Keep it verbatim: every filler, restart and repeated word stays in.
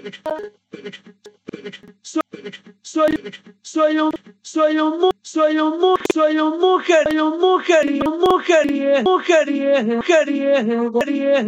Soy, soy, soy un, soy un, mu- soy un, mu- soy un mujer, soy un mujer, mujer, mujer, mujer, mujer, mujer.